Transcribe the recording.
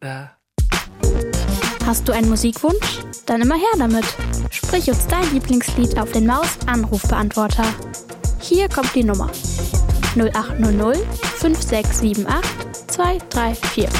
Hast du einen Musikwunsch? Dann immer her damit. Sprich uns dein Lieblingslied auf den Maus-Anrufbeantworter. Hier kommt die Nummer: 0800 5678 234.